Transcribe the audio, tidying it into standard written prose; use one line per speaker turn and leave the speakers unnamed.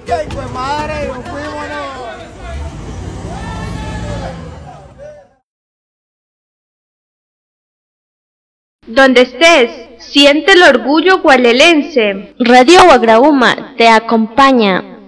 ¡Qué hijo de madre! ¡Nos fuimos!
Donde estés, siente el orgullo gualelense.
Radio Guagrauma te acompaña.